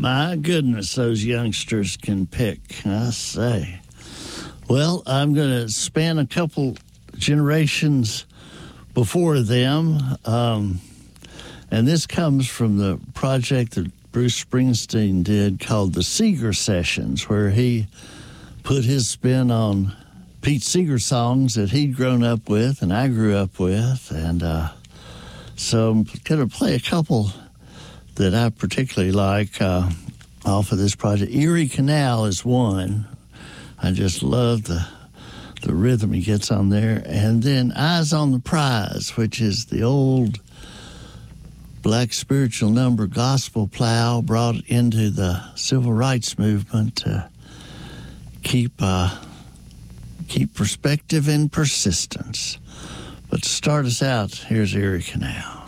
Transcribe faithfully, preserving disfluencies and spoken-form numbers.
My goodness, those youngsters can pick, I say. Well, I'm going to span a couple generations before them, um, and this comes from the project that Bruce Springsteen did called the Seeger Sessions, where he put his spin on Pete Seeger songs that he'd grown up with and I grew up with, and uh, so I'm going to play a couple that I particularly like uh, off of this project. Erie Canal is one. I just love the the rhythm he gets on there. And then Eyes on the Prize, which is the old black spiritual number gospel plow brought into the civil rights movement to keep uh, keep perspective and persistence. But to start us out, here's Erie Canal.